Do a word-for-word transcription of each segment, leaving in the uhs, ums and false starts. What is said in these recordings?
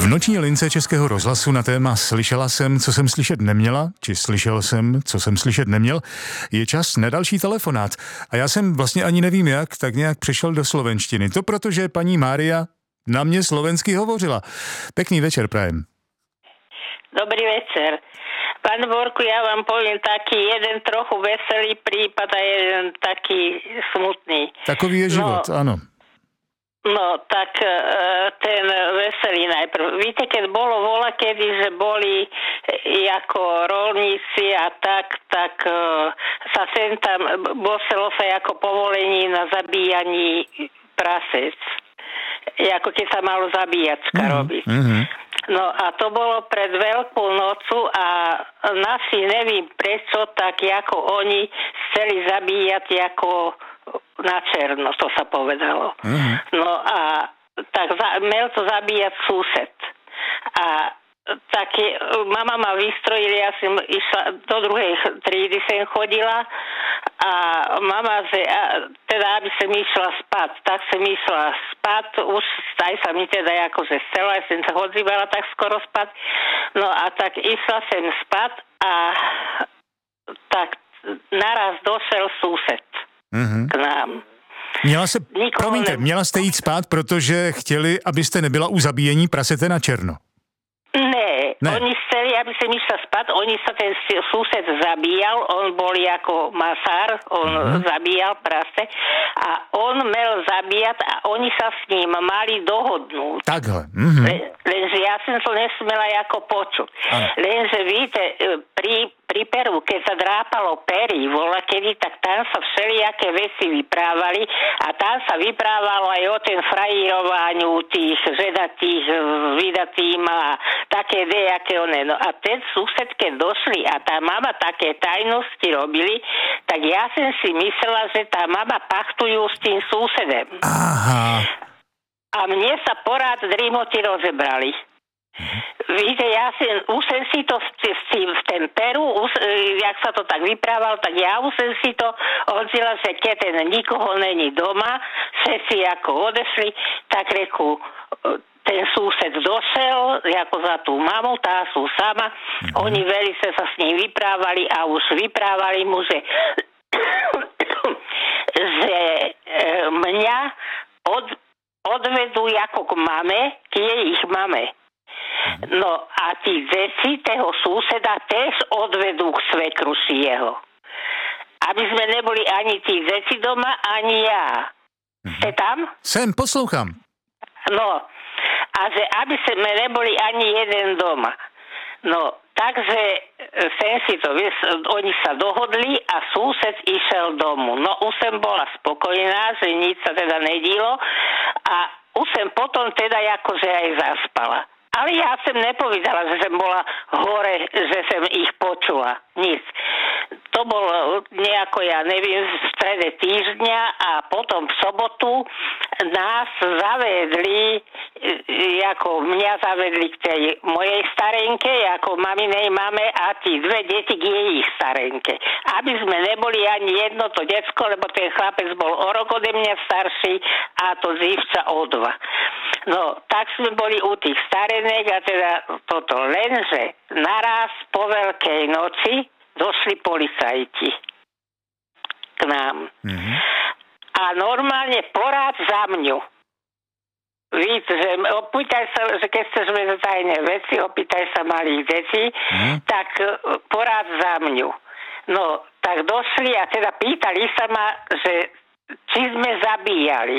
V noční lince Českého rozhlasu na téma Slyšela jsem, co jsem slyšet neměla, či slyšel jsem, co jsem slyšet neměl, je čas na další telefonát. A já jsem vlastně ani nevím jak, tak nějak přešel do slovenštiny. To protože paní Mária na mě slovensky hovořila. Pekný večer prajem. Dobrý večer. Pán Borku, ja vám poviem taký jeden trochu veselý prípad a jeden taký smutný. Takový je život, no, áno. No, tak ten veselý najprv. Víte, keď bolo voľa kedy, že boli ako rolníci a tak, tak sa sem tam, boselo sa ako povolení na zabíjaní prasec. Ako keď sa malo zabíjačka mm-hmm. robiť. Mm-hmm. No a to bolo pred Veľkú nocu a naši, neviem prečo, tak ako oni chceli zabíjať ako na černo, to sa povedalo. Uh-huh. No a tak za, mal to zabíjať sused. A tak je, mama ma vystrojila, ja som išla do druhej trídy, sem chodila a mama, že, a, teda aby som išla spať, tak som išla spať, už aj sa mi teda akože stela, ja som sa odzývala tak skoro spať, no a tak išla som spať a tak naraz došel sused mm-hmm. k nám. Měla se, promiňte, ne... měla jste jít spát, protože chtěli, abyste nebyla u zabíjení prasete na černo. Ne, ne, oni chceli, aby som išla spať, oni sa ten sused zabíjal, on bol ako masár, on mm-hmm. zabíjal prase a on mal zabíjať a oni sa s ním mali dohodnúť. Takhle. Mm-hmm. Le, lenže ja som to nesmela ako počuť. Ah. Lenže víte, pri, pri Peru, keď sa drápalo pery, vola kedy, tak tam sa všelijaké veci vyprávali a tam sa vyprávalo aj o ten frajírovaniu tých ženatých vydatým a také dejaké one. No a ten sused, keď došli a tá mama také tajnosti robili, tak ja som si myslela, že tá mama pachtujú s tým susedem. Aha. A mne sa porád drimoty rozebrali. Víte, ja si, už som si to v ten Peru, už, jak sa to tak vyprával, tak ja už som si to odzila, že keď ten nikoho není doma, všetci ako odešli, tak reku, ten sused došel, ako za tú mamu, tá sú sama, mm-hmm. oni veľmi sa s ním vyprávali a už vyprávali mu, že, že mňa od, odvedú ako k mame, k jej ich mame. No a tí deti toho suseda tiež odvedú k svekruši jeho. Aby sme neboli ani tí deti doma, ani ja. Mm-hmm. Ste tam? Sem, posloucham. No, a že aby sme neboli ani jeden doma. No, takže sem si to, vieš, oni sa dohodli a sused išiel domu. No, už som bola spokojná, že nič sa teda nedilo a už som potom teda akože aj zaspala. Ale ja som nepovedala, že som bola hore, že som ich počula. Nic. To bolo nejako, ja neviem, v strede týždňa a potom v sobotu nás zavedli, ako mňa zavedli k tej mojej starenke, ako maminej mame a tí dve deti k jej ich starenke. Aby sme neboli ani jedno to decko, lebo ten chlapec bol o rok ode mňa starší a to zívča o dva. No, tak sme boli u tých starenek a teda toto, lenže naraz po Veľkej noci došli policajti k nám. Mm-hmm. A normálne porád za mňu. Víte, že opýtaj sa, že keď chceš vedieť tajné veci, opýtaj sa malých detí, mm-hmm. tak porád za mňu. No, tak došli a teda pýtali sa ma, že či sme zabíjali.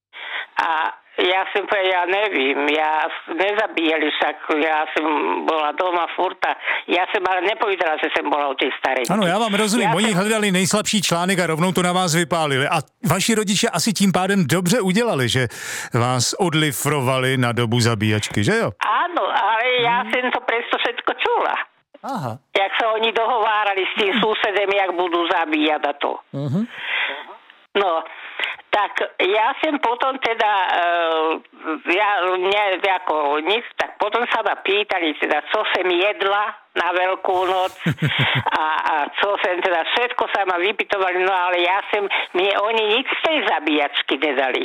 A ja som povedal, ja nevím, ja nezabíjali však, ja som bola doma furta, ja som ale nepovedala, že som bola u tej starej. Ano, já vám rozumím, ja oni som... hledali nejslabší článek a rovnou to na vás vypálili. A vaši rodiče asi tím pádem dobře udělali, že vás odlifrovali na dobu zabíjačky, že jo? Áno, ale ja hmm. som to presto všetko čula. Aha. Jak sa oni dohovárali s tým susedem, jak budú zabíjať a to. Uh-huh. No, tak ja som potom teda, uh, ja, mňa ako nic, tak potom sa ma pýtali teda, čo som jedla na Veľkú noc a, a čo som teda, všetko sa ma vypytovali, no ale ja som, mne oni nič z tej zabíjačky nedali.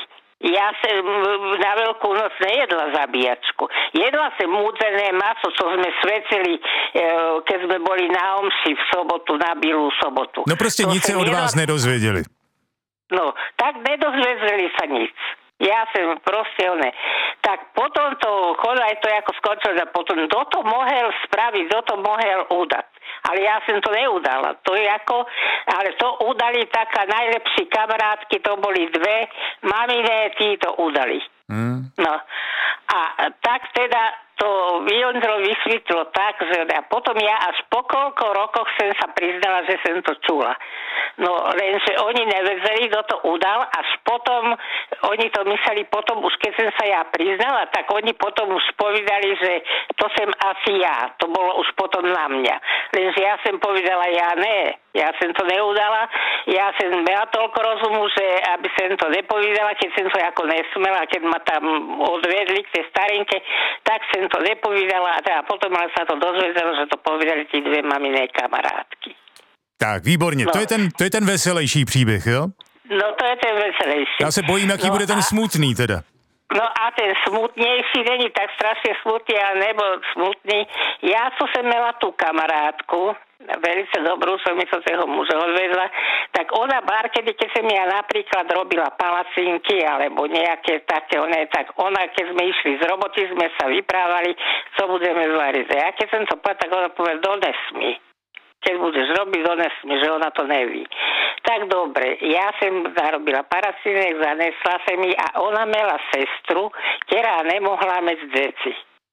Ja som na Veľkú noc nejedla zabíjačku. Jedla som múdzené maso, čo sme svetili, keď sme boli na omši v sobotu, na Bielú sobotu. No proste to nic sa od jedla... vás nedozvedeli. No, tak nedozvedeli sa nic. Ja som proste oné. Tak potom to, chodaj to ako skočil a potom kto to mohol spraviť, kto to mohol udať. Ale ja som to neudala. To je ako, ale to udali taká najlepší kamarátky, to boli dve, maminé, tí to udali. Mm. No. A tak teda to Jondro vysvetlo tak, že a potom ja až po koľko rokoch som sa priznala, že som to čula. No, lenže oni nevedeli, kto to udal, až potom, oni to mysleli potom, už keď som sa ja priznala, tak oni potom už povedali, že to som asi ja. To bolo už potom na mňa. Lenže ja som povedala, ja ne. Ja som to neudala. Ja som mala toľko rozumu, že aby som to nepovedala, keď som to ako nesmela, keď ma tam odvedli k tej starinke, tak som to nepovedala a teda potom sa to dozvedelo, že to povedali tí dve maminé kamarátky. Tak, výborně. No. To je ten, to je ten veselejší příběh, jo? No to je ten veselejší. Já se bojím, jaký no bude ten a... smutný teda. No a ten smutnejší není tak strašne smutný, ale nebol smutný. Ja som sem mala tú kamarátku, veľmi dobrú som mi to toho muža odvedla, tak ona bar, kedy keď som ja napríklad robila palacinky alebo nejaké také, one, tak ona, keď sme išli z roboty, sme sa vyprávali, co budeme zvariť. A ja keď som to povedal, tak ona povedala, dones mi. Keď budeš robiť, dones mi, že ona to neví. Tak dobre, ja som zarobila paracinek, zanesla som mi a ona mala sestru, ktorá nemohla mať deti.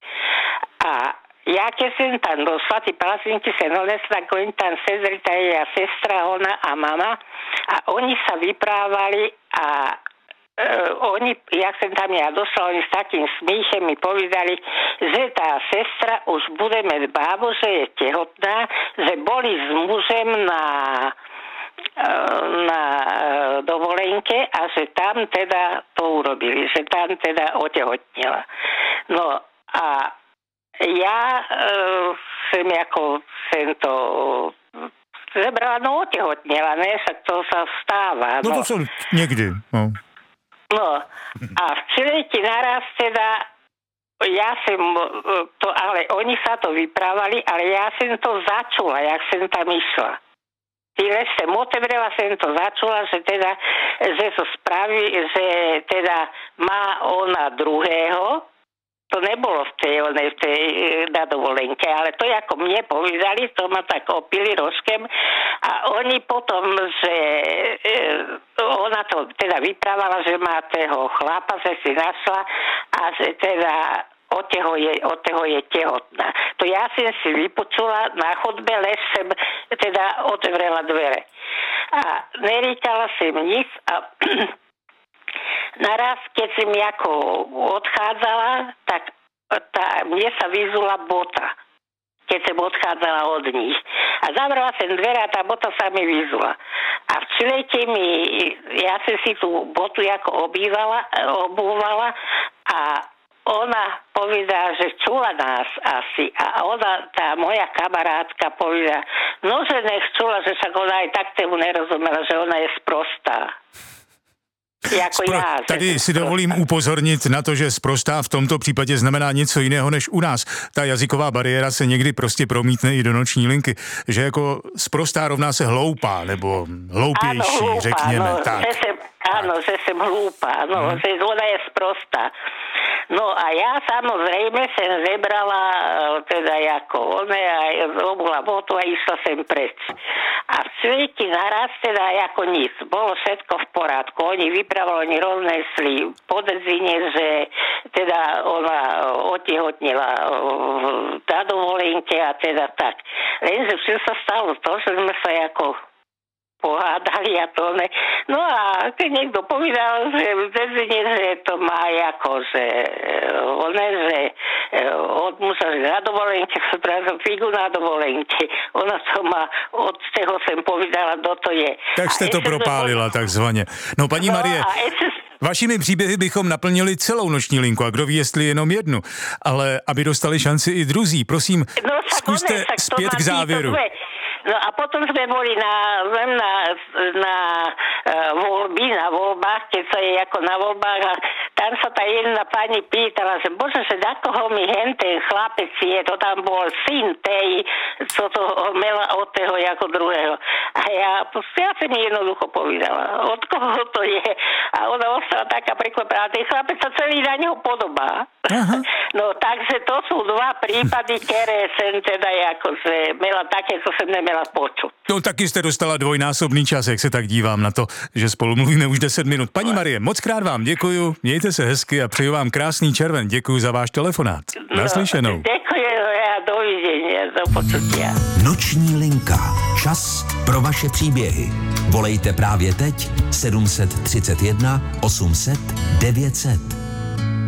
A ja keď som tam došla, tí paracinky sa donesla, ako im tam sestri, tá jej sestra, ona a mama, a oni sa vyprávali a Uh, oni, jak som tam ja došla, oni s takým smíchem mi povedali, že tá sestra už bude mať bábu, že je tehotná, že boli s mužem na, uh, na uh, dovolenke a že tam teda to urobili, že tam teda otehotnila. No a ja uh, som ako sem to zebrala, no otehotnila, ne, však to sa stáva. No, no to som niekdy, no. No a v Čilejti naraz teda, ja som to, ale oni sa to vyprávali, ale ja som to začula, jak som tam išla. Tyle som otevřela, som to začula, že teda, že to spraví, že teda má ona druhého. To nebolo v tej, v tej na dovolenke, ale to ako mne povedali, to ma tak opili rožkem a oni potom, že e, ona to teda vyprávala, že má toho chlapa, že si našla a že teda od teho je, od teho je tehotná. To ja som si vypočula na chodbe, lež som teda otvorila dvere. A neríkala som nic a naraz, keď som ako odchádzala, tak tá, mne sa vyzula bota, keď som odchádzala od nich. A zavrela som dvere a tá bota sa mi vyzula. A v Čilejte mi, ja som si tú botu ako obývala, obúvala a ona povedala, že čula nás asi. A ona, tá moja kamarátka povedala, no že nech čula, že sa ona aj tak tomu nerozumela, že ona je sprostá. Jako Spro... já, Tady si dovolím upozornit na to, že sprostá v tomto případě znamená něco jiného než u nás. Ta jazyková bariéra se někdy prostě promítne i do noční linky, že jako sprostá rovná se hloupá, nebo hloupější, ano, hloupá, řekněme. No, tak. Že jsem, áno, že jsem hloupá, no, hmm. že ona je sprostá. No a ja samozrejme som zebrala teda ako one a obula botu a išla sem preč. A v Čilejti naraz teda ako nic. Bolo všetko v porádku. Oni vypravili, oni roznesli podrzine, že teda ona otehotnila na dovolenke a teda tak. Lenže všetko sa stalo to, že sme sa ako pohádali a to ne. No a keď niekto povedal, že v dezine, že to má ako, že one, že od muža, že na dovolenke, práve figu na dovolenke. Ona to má, od toho sem povedala, kto to je. Tak jste to propálila, to... takzvaně. No, paní no, Marie, vašimi příběhy bychom naplnili celou noční linku a kdo ví, jestli jenom jednu. Ale aby dostali šanci i druzí, prosím, no, zkuste ne, zpět k závěru. No a potom sme boli na, na, na uh, voľby, na voľbách, keď sa je ako na voľbách a tam sa tá jedna pani pýtala, že bože, že za koho mi hen ten chlapec je, to tam bol syn tej, co to mela od toho ako druhého. A ja, ja som mi jednoducho povedala, od koho to je. A ona ostala taká prekvapená, ten chlapec sa celý na neho podobá. Aha. No takže to sú dva prípady, ktoré som teda akože mela také, co som nemela počuť. No taky jste dostala dvojnásobný čas, jak se tak dívám na to, že spolu mluvíme už deset minut. Paní Marie, moc krát vám děkuju, mějte se hezky a přeju vám krásný červen. Děkuju za váš telefonát. Naslyšenou. No, děkuji a dovidenia, do počutia. Noční linka. Čas pro vaše příběhy. Volejte právě teď sedm třicet jedna osm set devět set.